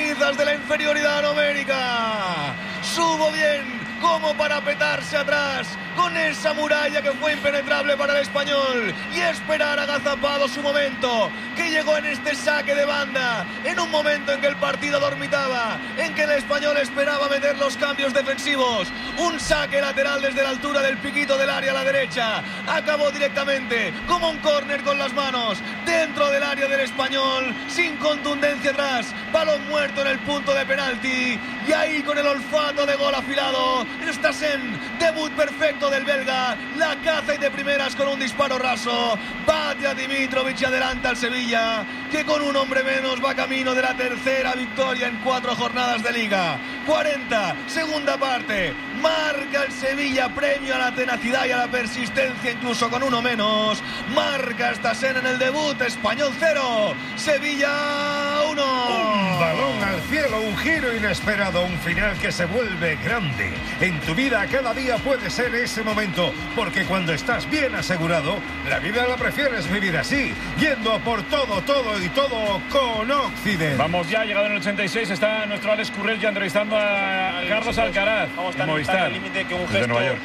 cenizas de la inferioridad numérica. Subo bien, como para petarse atrás con esa muralla que fue impenetrable para el Español y esperar agazapado su momento, que llegó en este saque de banda, en un momento en que el partido dormitaba, en que el Español esperaba meter los cambios defensivos. Un saque lateral desde la altura del piquito del área a la derecha, acabó directamente como un córner con las manos dentro del área del Español, sin contundencia atrás, balón muerto en el punto de penalti, y ahí con el olfato de gol afilado, Stassen, debut perfecto del belga, la caza y de primeras con un disparo raso, bate a Dimitrovic y adelanta al Sevilla, que con un hombre menos va camino de la tercera victoria en 4 jornadas de liga. 40, segunda parte, marca el Sevilla, premio a la tenacidad y a la persistencia, incluso con uno menos, marca Stassen en el debut, Español 0, Sevilla 1. Un balón al cielo, un giro inesperado, un final que se vuelve grande. En tu vida cada día puede ser ese momento, porque cuando estás bien asegurado, la vida la prefieres vivir así, yendo a por todo y todo con Occident. Vamos ya, llegado en el 86, está nuestro Alex Currell ya entrevistando a Carlos Alcaraz. Vamos a Movistar, estar al límite que un desde gesto Nueva York.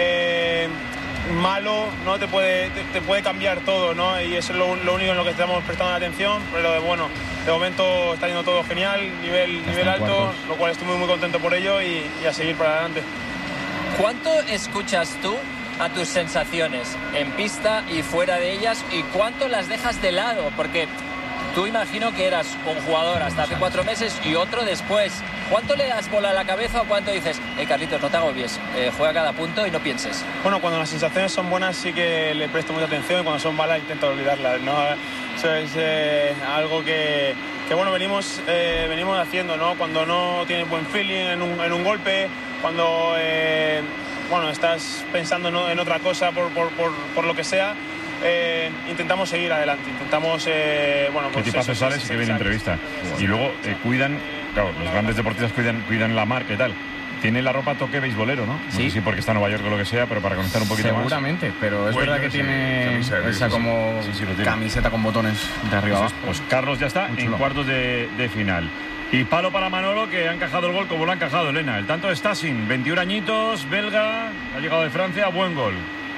malo no te puede cambiar todo, ¿no? Y eso es lo único en lo que estamos prestando atención, pero bueno, de momento está yendo todo genial, nivel alto, lo cual estoy muy contento por ello y a seguir para adelante. ¿Cuánto escuchas tú a tus sensaciones en pista y fuera de ellas, y cuánto las dejas de lado? Porque tú imagino que eras un jugador hasta hace 4 meses y otro después. ¿Cuánto le das bola a la cabeza o cuánto dices, Carlitos, no te agobies, juega cada punto y no pienses? Bueno, cuando las sensaciones son buenas sí que le presto mucha atención, y cuando son malas intento olvidarlas, ¿no? Eso es algo que bueno, venimos haciendo, ¿no? Cuando no tienes buen feeling en un golpe, cuando bueno, estás pensando, ¿no?, en otra cosa por lo que sea, intentamos seguir adelante, intentamos bueno, ¿Qué tipazo sales y qué bien entrevista? Y luego cuidan, claro, los grandes deportistas cuidan la marca y tal. Tiene la ropa toque beisbolero, ¿no? Sí. No sé si porque está en Nueva York o lo que sea, pero para conectar un poquito seguramente, más. pero es verdad que tiene esa como camiseta con botones de arriba abajo. Pues Carlos ya está en cuartos de final. Y palo para Manolo, que ha encajado el gol como lo ha encajado Elena. El tanto de Stassen, 21 añitos, belga, ha llegado de Francia, buen gol.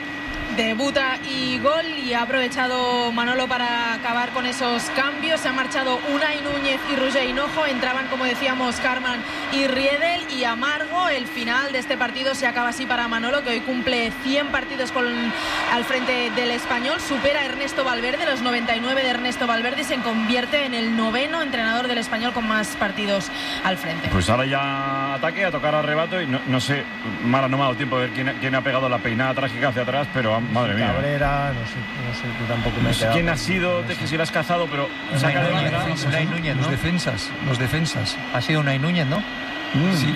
Debuta y gol, y ha aprovechado Manolo para acabar con esos cambios. Se han marchado Unai Núñez y Roger Hinojo, entraban, como decíamos, Carman y Riedel, y amargo el final de este partido se acaba así para Manolo, que hoy cumple 100 partidos al frente del Español, supera a Ernesto Valverde, los 99 de Ernesto Valverde, y se convierte en el 9º entrenador del Español con más partidos al frente. Pues ahora ya ataque, a tocar arrebato, y no sé, Mara, no me ha dado tiempo de ver quién ha pegado la peinada trágica hacia atrás, pero madre mía. Cabrera, no sé, yo tampoco me he quedado. ¿Quién ha sido? De que si lo has cazado, pero saca de banda. Unai Núñez, ¿no? Los defensas. Ha sido Unai Núñez, ¿no? Sí.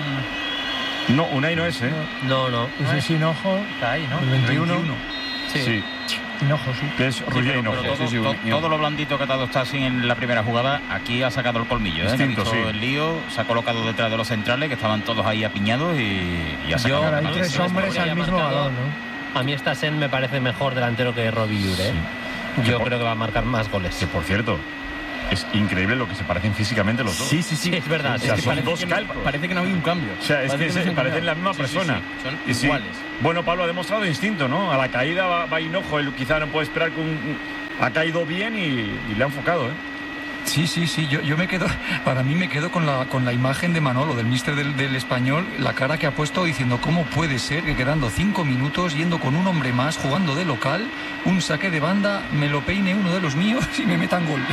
No, Unai no es, ¿eh? No. Ese es Hinojo. Está ahí, ¿no? El 21. Sí. Hinojo, sí. Que es Roger Hinojo. Todo lo blandito que ha dado Stassen en la primera jugada, aquí ha sacado el colmillo, ¿eh? Distinto, Ha visto el lío, se ha colocado detrás de los centrales, que estaban todos ahí apiñados, y ha sacado. Ahora hay 3 hombres al mismo balón, ¿no? A mí Stassen me parece mejor delantero que Robbie Ure, ¿eh? Sí. Yo creo que va a marcar más goles. Que por cierto, es increíble lo que se parecen físicamente los dos. Sí, es verdad. O sea, son dos calcos. Parece que no hay un cambio. O sea, es que parecen la misma persona. Sí. Son iguales. Bueno, Pablo ha demostrado instinto, ¿no? A la caída va Hinojo, él quizá no puede esperar que ha caído bien y le ha enfocado, ¿eh? Sí, yo me quedo, para mí me quedo con la imagen de Manolo, del míster del Español, la cara que ha puesto diciendo cómo puede ser que quedando 5 minutos, yendo con un hombre más, jugando de local, un saque de banda, me lo peine uno de los míos y me metan gol.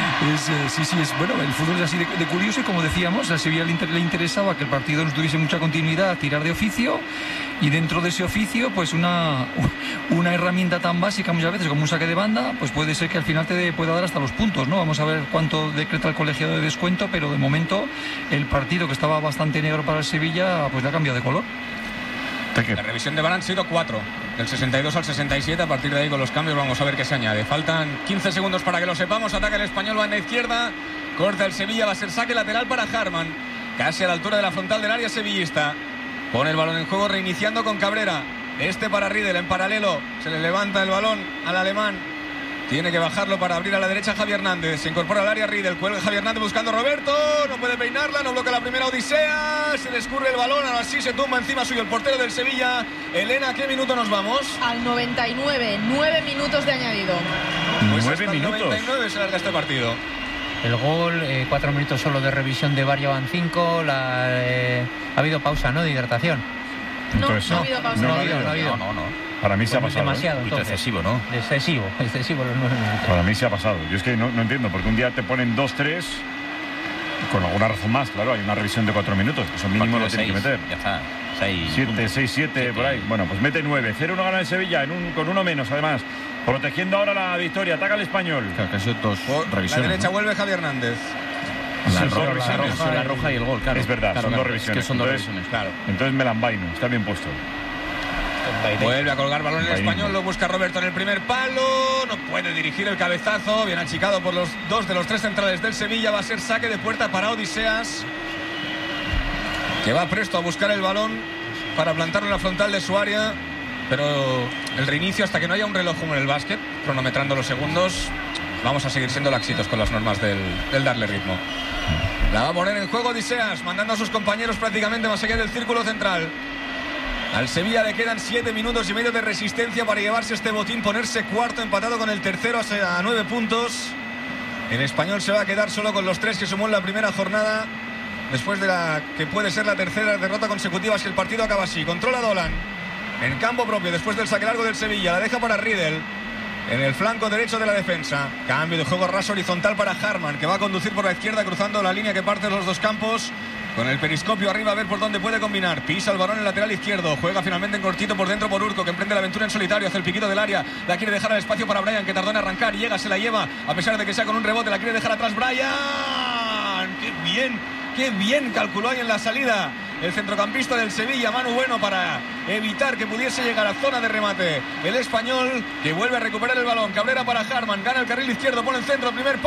Es bueno, el fútbol es así de curioso, y como decíamos, a Sevilla le interesaba que el partido no tuviese mucha continuidad, tirar de oficio, y dentro de ese oficio, pues una herramienta tan básica muchas veces como un saque de banda, pues puede ser que al final te pueda dar hasta los puntos, ¿no? Vamos a ver cuánto decreta el colegiado de descuento, pero de momento el partido, que estaba bastante negro para el Sevilla, pues le ha cambiado de color. La revisión de VAR han sido 4, del 62 al 67. A partir de ahí, con los cambios, vamos a ver qué se añade. Faltan 15 segundos para que lo sepamos. Ataca el Español, va en la izquierda, corta el Sevilla, va a ser saque lateral para Harman, casi a la altura de la frontal del área sevillista. Pone el balón en juego, reiniciando con Cabrera. Para Riedel en paralelo, se le levanta el balón al alemán Tiene que bajarlo para abrir a la derecha Javi Hernández. Se incorpora al área Riedel. Cuelga Javi Hernández buscando a Roberto. No puede peinarla. No bloquea la primera Odisea. Se le escurre el balón. Ahora sí se tumba encima suyo el portero del Sevilla. Elena, ¿a qué minuto nos vamos? Al 99. 9 minutos de añadido. Pues 9 minutos. 99 se larga este partido. El gol, 4 minutos solo de revisión de VAR, van 5. Ha habido pausa, ¿no? De hidratación. Entonces, no ha habido pausa. No ha habido. No. Para mí se ha pasado. Demasiado, Poquito entonces. excesivo, ¿no? Excesivo los 9 minutos. Para mí se ha pasado. Yo es que no entiendo, porque un día te ponen 2-3, con alguna razón más, claro, hay una revisión de 4 minutos, eso mínimo lo tiene que meter. Ya está. 6-7, por ahí. Bueno, pues mete 9. 0-1 gana el Sevilla, con uno menos, además. Protegiendo ahora la victoria. Ataca el Español. Claro, que ha sido 2 revisiones. La derecha ¿no? vuelve Javi Hernández. La roja y el gol, claro. Es verdad, claro, son 2 revisiones. Es que son 2 entonces, revisiones. Claro. Entonces me la envaino, está bien puesto. Vuelve a colgar balón el Español, lo busca Roberto en el primer palo, no puede dirigir el cabezazo, bien achicado por los 2 de los 3 centrales del Sevilla, va a ser saque de puerta para Odiseas, que va presto a buscar el balón para plantarlo en la frontal de su área, pero el reinicio hasta que no haya un reloj como en el básquet, cronometrando los segundos, vamos a seguir siendo laxitos con las normas del darle ritmo. La va a poner en juego Odiseas, mandando a sus compañeros prácticamente más allá del círculo central. Al Sevilla le quedan 7 minutos y medio de resistencia para llevarse este botín, ponerse cuarto empatado con el tercero a 9 puntos. El Español se va a quedar solo con los 3 que sumó en la primera jornada, después de la que puede ser la tercera derrota consecutiva si el partido acaba así. Controla Dolan en campo propio después del saque largo del Sevilla, la deja para Riedel en el flanco derecho de la defensa. Cambio de juego raso horizontal para Harman, que va a conducir por la izquierda cruzando la línea que parte los dos campos. Con el periscopio arriba a ver por dónde puede combinar. Pisa el balón en el lateral izquierdo. Juega finalmente en cortito por dentro por Urco, que emprende la aventura en solitario. Hace el piquito del área. La quiere dejar al espacio para Brian, que tardó en arrancar. Llega, se la lleva. A pesar de que sea con un rebote, la quiere dejar atrás Brian. ¡Qué bien calculó ahí en la salida el centrocampista del Sevilla, Manu Bueno, para evitar que pudiese llegar a zona de remate el Español, que vuelve a recuperar el balón. Cabrera para Harman, gana el carril izquierdo, pone el centro, primer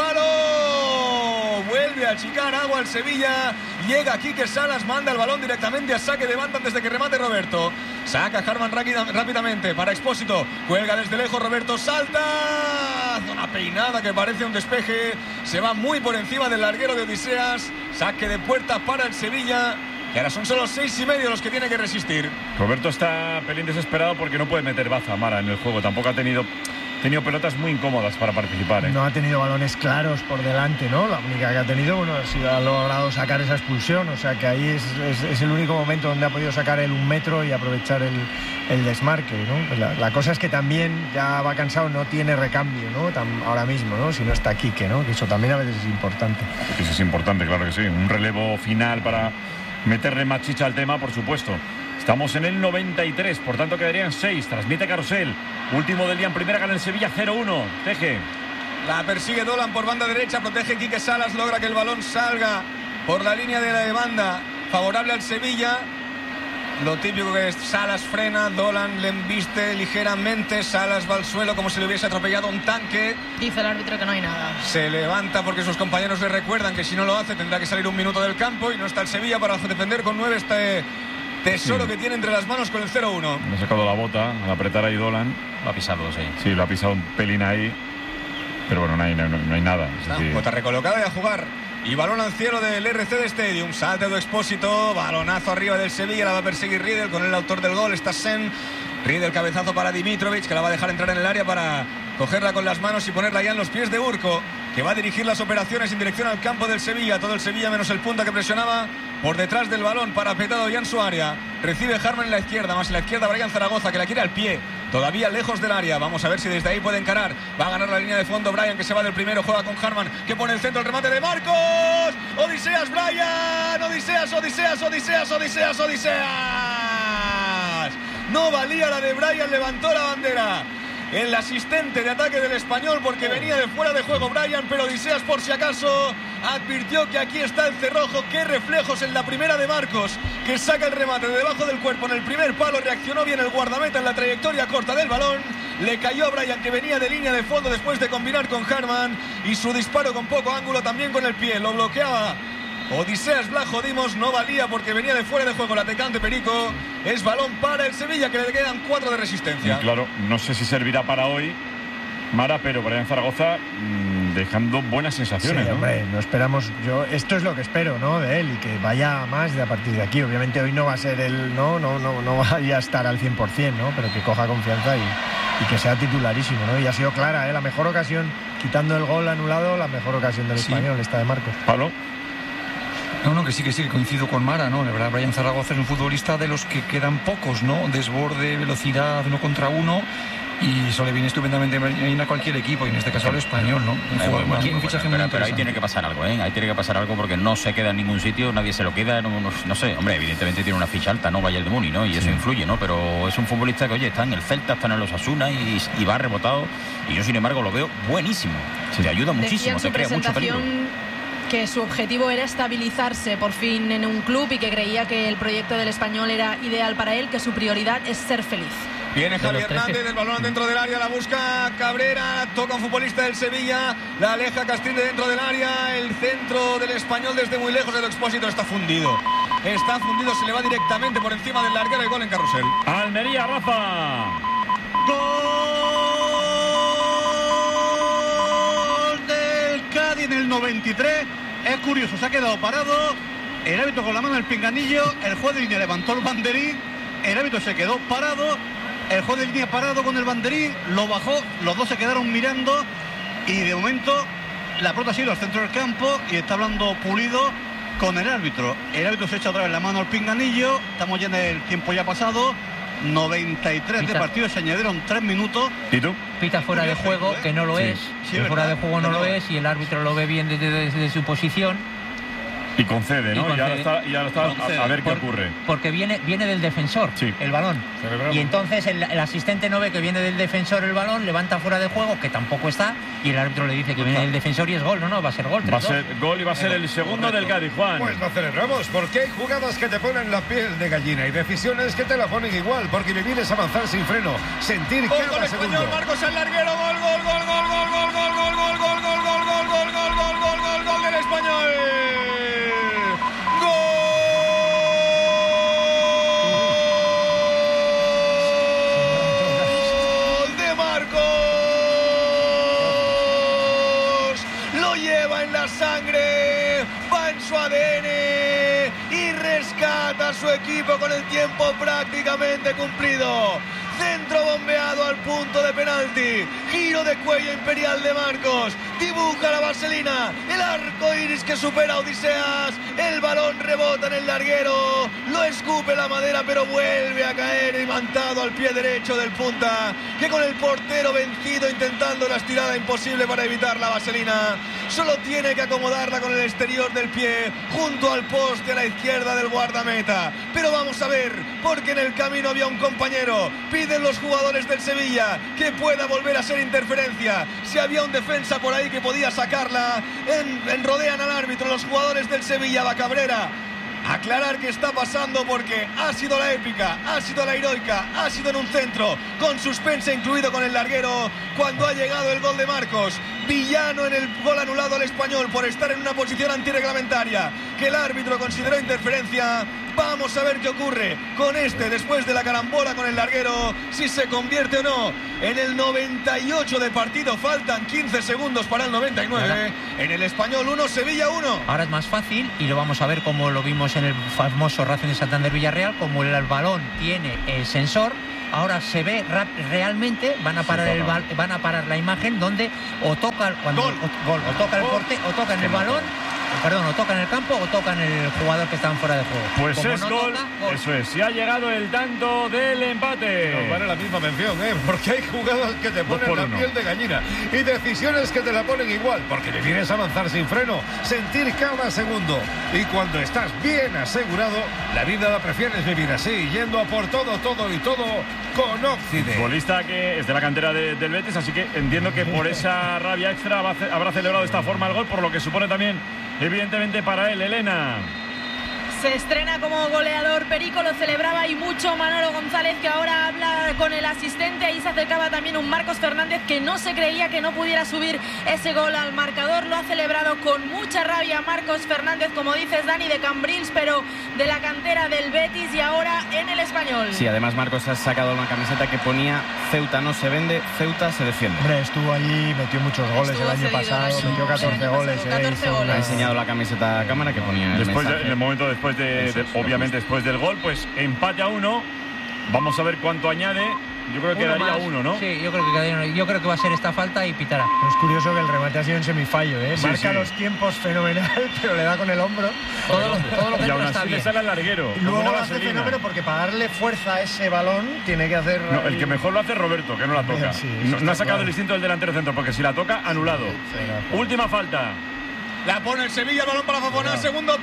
palo, vuelve a achicar agua al Sevilla, llega Quique Salas, manda el balón directamente a saque de banda antes de que remate Roberto. Saca Harman rápidamente para Expósito, cuelga desde lejos Roberto, salta, hace una peinada que parece un despeje, se va muy por encima del larguero de Odiseas. Saque de puerta para el Sevilla, y ahora son solo 6,5 los que tiene que resistir. Roberto está pelín desesperado porque no puede meter baza Mara en el juego. Tampoco ha tenido pelotas muy incómodas para participar, ¿eh? No ha tenido balones claros por delante, ¿no? La única que ha tenido, bueno, ha logrado sacar esa expulsión. O sea que ahí es el único momento donde ha podido sacar el 1 metro y aprovechar el desmarque, ¿no? La cosa es que también ya va cansado, no tiene recambio, ¿no? Ahora mismo, ¿no? Si no está Quique, ¿no? Que eso también a veces es importante. Eso es importante, claro que sí. Un relevo final para meterle más chicha al tema, por supuesto. Estamos en el 93, por tanto quedarían 6. Transmite Carrusel. Último del día en primera, gana el Sevilla 0-1. Teje. La persigue Dolan por banda derecha, protege Quique Salas, logra que el balón salga por la línea de la banda favorable al Sevilla. Lo típico que es Salas frena, Dolan le embiste ligeramente, Salas va al suelo como si le hubiese atropellado un tanque. Dice el árbitro que no hay nada. Se levanta porque sus compañeros le recuerdan que si no lo hace tendrá que salir 1 minuto del campo, y no está el Sevilla para defender con 9 este tesoro que tiene entre las manos con el 0-1. Le ha sacado la bota al apretar ahí Dolan. Lo ha pisado, sí. Sí, lo ha pisado un pelín ahí. Pero bueno, no hay nada. Bota recolocada y a jugar. Y balón al cielo del RCD Stadium. Salta de Expósito. Balonazo arriba del Sevilla. La va a perseguir Riedel con el autor del gol. Está Sen. Riedel cabezazo para Dimitrovic, que la va a dejar entrar en el área para cogerla con las manos y ponerla ya en los pies de Urco, que va a dirigir las operaciones en dirección al campo del Sevilla. Todo el Sevilla menos el punta que presionaba por detrás del balón, parapetado ya en su área. Recibe Harman en la izquierda, más en la izquierda Brian Zaragoza, que la quiere al pie, todavía lejos del área. Vamos a ver si desde ahí puede encarar. Va a ganar la línea de fondo Brian, que se va del primero, juega con Harman, que pone el centro, el remate de Marcos. Odiseas Brian, Odiseas. No valía la de Brian, levantó la bandera el asistente de ataque del Español porque venía de fuera de juego Brian, pero Odiseas por si acaso advirtió que aquí está el cerrojo. Qué reflejos en la primera de Marcos, que saca el remate de debajo del cuerpo en el primer palo. Reaccionó bien el guardameta en la trayectoria corta del balón, le cayó a Brian, que venía de línea de fondo después de combinar con Harman, y su disparo con poco ángulo también con el pie, lo bloqueaba Odiseas Blajo Dimos, no valía porque venía de fuera de juego el atacante Perico. Es balón para el Sevilla, que le quedan 4 de resistencia. Y claro, no sé si servirá para hoy, Mara, pero Brian Zaragoza dejando buenas sensaciones. Sí, ¿no? hombre, no esperamos. Esto es lo que espero, ¿no? De él, y que vaya a más de a partir de aquí. Obviamente hoy no va a ser él, no vaya a estar al 100%, ¿no? Pero que coja confianza y que sea titularísimo, ¿no? Y ha sido clara, ¿eh? La mejor ocasión, quitando el gol anulado, la mejor ocasión del Español, esta de Marcos. Pablo. No, que sí, coincido con Mara, ¿no? La verdad, Brian Zaragoza es un futbolista de los que quedan pocos, ¿no? Desborde, velocidad, 1 contra 1. Y eso le viene estupendamente a cualquier equipo, y en este caso al Español, ¿no? Un fichaje muy pero ahí tiene que pasar algo, ¿eh? Ahí tiene que pasar algo, porque no se queda en ningún sitio, nadie se lo queda, no sé. Hombre, evidentemente tiene una ficha alta, ¿no? Bayern de Múnich, ¿no? Y eso influye, ¿no? Pero es un futbolista que, oye, está en el Celta, está en el Osasuna y va rebotado. Y yo, sin embargo, lo veo buenísimo. Te ayuda muchísimo, te crea mucho peligro. Que su objetivo era estabilizarse por fin en un club y que creía que el proyecto del Español era ideal para él, que su prioridad es ser feliz. Viene Javi Hernández, el balón dentro del área, la busca Cabrera, toca un futbolista del Sevilla, la aleja Castrín de dentro del área, el centro del Español desde muy lejos del Expósito está fundido, se le va directamente por encima del larguero y gol en Carrusel. Almería, Rafa. Gol del Cádiz en el 93, es curioso, se ha quedado parado, el árbitro con la mano en el pinganillo, el juez de línea levantó el banderín, el árbitro se quedó parado, el juez de línea parado con el banderín, lo bajó, los dos se quedaron mirando y de momento la pelota ha sido al centro del campo y está hablando Pulido con el árbitro. El árbitro se echa otra vez la mano al pinganillo, estamos ya en el tiempo ya pasado, 93 de partido, se añadieron 3 minutos. ¿Y tú? Pita fuera de juego, que no lo es, fuera de juego no lo es, y el árbitro lo ve bien desde su posición. Y concede, ¿no? Y ahora está a ver qué ocurre. Porque viene del defensor el balón. Y entonces el asistente no ve que viene del defensor el balón, levanta fuera de juego, que tampoco está, y el árbitro le dice que viene del defensor y es gol. No, va a ser gol. Va a ser gol y va a ser el segundo del Cádiz, Juan. Pues lo celebramos, porque hay jugadas que te ponen la piel de gallina y decisiones que te la ponen igual, porque vivir es avanzar sin freno, sentir cada segundo. Español, Marcos el larguero, gol del Español. Sangre, va en su ADN y rescata a su equipo con el tiempo prácticamente cumplido. Centro bombeado al punto de penalti, giro de cuello imperial de Marcos, dibuja la vaselina, el arco iris que supera Odiseas, el balón rebota en el larguero, lo escupe la madera pero vuelve a caer imantado al pie derecho del punta, que con el portero vencido intentando la estirada imposible para evitar la vaselina, solo tiene que acomodarla con el exterior del pie junto al poste a la izquierda del guardameta. Pero vamos a ver, porque en el camino había un compañero. Piden los jugadores del Sevilla que pueda volver a ser interferencia. Si había un defensa por ahí que podía sacarla, rodean al árbitro los jugadores del Sevilla. Va Cabrera aclarar qué está pasando, porque ha sido la épica, ha sido la heroica, ha sido en un centro con suspense incluido con el larguero cuando ha llegado el gol de Marcos. Villano en el gol anulado al Español por estar en una posición antirreglamentaria que el árbitro consideró interferencia. Vamos a ver qué ocurre con después de la carambola con el larguero, si se convierte o no en el 98 de partido. Faltan 15 segundos para el 99. En el Español 1, Sevilla 1. Ahora es más fácil y lo vamos a ver como lo vimos en el famoso Racing de Santander Villarreal, como el balón tiene el sensor. Ahora se ve realmente, van a parar la imagen donde o toca o toca el porte o toca en el balón. Perdón, o toca en el campo o toca en el jugador que está fuera de juego. Pues como es no gol, toca, eso es. Y ha llegado el tanto del empate. Nos vale la misma mención, porque hay jugadas que te ponen la piel de gallina y decisiones que te la ponen igual, porque vivir es avanzar sin freno, sentir cada segundo. Y cuando estás bien asegurado, la vida la prefieres vivir así, yendo a por todo con Occident. Futbolista que es de la cantera del Betis, así que entiendo que por esa rabia extra habrá celebrado de esta forma el gol, por lo que supone también, evidentemente, para él. Elena. Se estrena como goleador Perico, lo celebraba y mucho Manolo González, que ahora habla con el asistente. Ahí se acercaba también un Marcos Fernández que no se creía que no pudiera subir ese gol al marcador. Lo ha celebrado con mucha rabia Marcos Fernández, como dices, Dani, de Cambrils, pero de la cantera del Betis y ahora en el Español. Sí, además Marcos ha sacado una camiseta que ponía Ceuta no se vende, Ceuta se defiende. Hombre, estuvo allí, metió muchos goles el año pasado, metió 14 goles. 14 goles. Ha enseñado la camiseta a cámara que ponía el después mensaje. en el momento después obviamente después del gol, pues empate a 1. Vamos a ver cuánto añade. Yo creo que daría 1, ¿no? Sí, yo creo que va a ser esta falta y pitará. Es curioso que el remate ha sido en semifallo, ¿eh? Sí, Marca sí. los tiempos fenomenal, pero le da con el hombro. Todo lo que Y aún está así bien. le sale al larguero. Y luego como lo una hace vaselina. fenómeno porque para darle fuerza a ese balón tiene que hacer... No, el que mejor lo hace es Roberto, que no la toca. Sí, no ha sacado el instinto del delantero centro, porque si la toca, anulado. Última falta. La pone el Sevilla, el balón para Fofana, segundo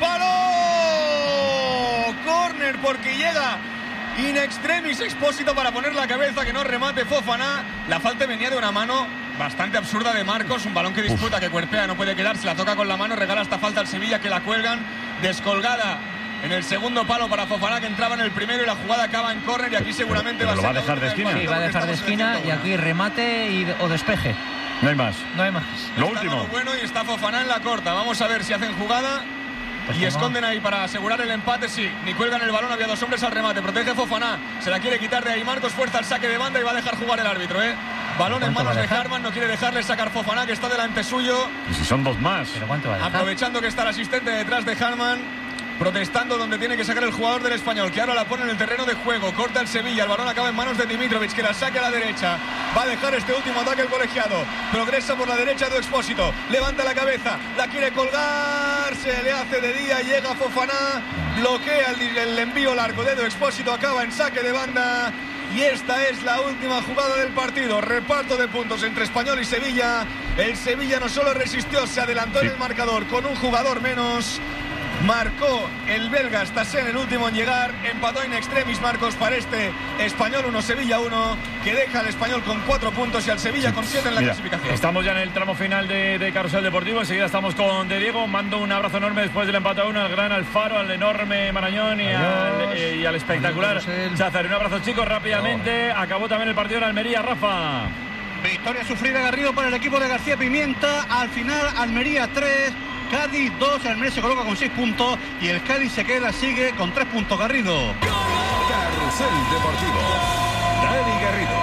palo. Córner porque llega in extremis Expósito para poner la cabeza, que no remate Fofana. La falta venía de una mano bastante absurda de Marcos, un balón que disputa, que cuerpea, no puede quedarse, la toca con la mano, regala esta falta al Sevilla, que la cuelgan descolgada en el segundo palo para Fofana, que entraba en el primero, y la jugada acaba en córner, y aquí seguramente Pero va a lo ser va a dejar de esquina. Sí, va a dejar de esquina y aquí remate o despeje. No hay más. No hay más. Lo Está último. Manu Bueno y está Fofana en la corta. Vamos a ver si hacen jugada. Pues Y como- esconden ahí para asegurar el empate, sí. Ni cuelgan el balón, había dos hombres al remate. Protege Fofana, se la quiere quitar de ahí Marcos, fuerza al saque de banda y va a dejar jugar el árbitro, ¿eh? Balón en ¿Cuánto va manos a de dejar? Harman, no quiere dejarle sacar Fofana, que está delante suyo. Y si son dos más. ¿Pero cuánto va a dejar? Aprovechando que está el asistente detrás de Harman, protestando donde tiene que sacar el jugador del Español, que ahora la pone en el terreno de juego. Corta el Sevilla, el balón acaba en manos de Dimitrovic, que la saque a la derecha. Va a dejar este último ataque el colegiado. Progresa por la derecha de Expósito, levanta la cabeza, la quiere colgar, se le hace de día, llega Fofana, bloquea el envío largo de Expósito, acaba en saque de banda. Y esta es la última jugada del partido. Reparto de puntos entre Español y Sevilla. El Sevilla no solo resistió, se adelantó en el marcador con un jugador menos. Marcó el belga Stassen, el último en llegar. Empató in extremis Marcos para este Español 1, Sevilla 1, que deja al Español con 4 puntos y al Sevilla con 7 en la Mira, clasificación. estamos ya en el tramo final de Carrusel Deportivo. Enseguida estamos con De Diego. Mando un abrazo enorme después del empate a 1 al gran Alfaro, al enorme Marañón y al espectacular Cházar. Un abrazo, chicos, rápidamente. Acabó también el partido en Almería, Rafa. Victoria sufrida, Garrido, para el equipo de García Pimienta. Al final, Almería 3, Cádiz 2. Almería se coloca con 6 puntos y el Cádiz sigue con 3 puntos, Garrido. Carrusel Deportivo. Dani Garrido.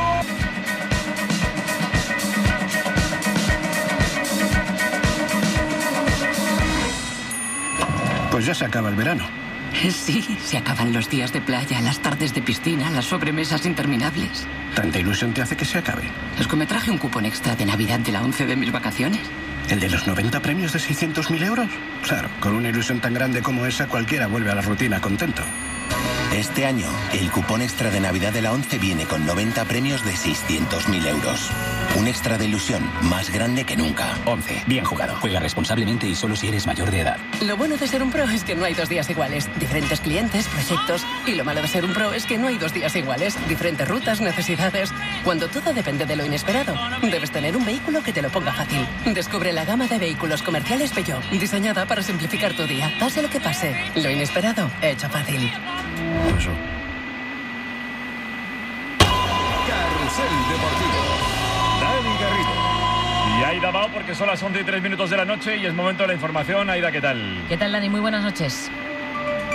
Pues ya se acaba el verano. Sí, se acaban los días de playa, las tardes de piscina, las sobremesas interminables. ¿Tanta ilusión te hace que se acabe? Es que me traje un cupón extra de Navidad de la 11 de mis vacaciones. ¿El de los 90 premios de 600.000 euros? Claro, con una ilusión tan grande como esa, cualquiera vuelve a la rutina contento. Este año, el cupón extra de Navidad de la 11 viene con 90 premios de 600.000 euros. Un extra de ilusión más grande que nunca. 11. Bien jugado. Juega responsablemente y solo si eres mayor de edad. Lo bueno de ser un pro es que no hay 2 días iguales. Diferentes clientes, proyectos. Y lo malo de ser un pro es que no hay 2 días iguales. Diferentes rutas, necesidades. Cuando todo depende de lo inesperado, debes tener un vehículo que te lo ponga fácil. Descubre la gama de vehículos comerciales Peugeot, diseñada para simplificar tu día. Pase lo que pase, lo inesperado, hecho fácil. Eso. Carrusel Deportivo. Dani Garrido. Y Aida Bao, porque son las 11:03 de la noche y es momento de la información. Aida, ¿qué tal? ¿Qué tal, Dani? Muy buenas noches.